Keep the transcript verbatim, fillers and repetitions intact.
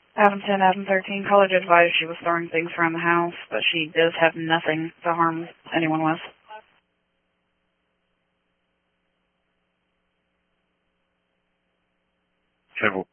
Adam ten, Adam thirteen, college advised she was throwing things around the house, but she does have nothing to harm anyone with. Several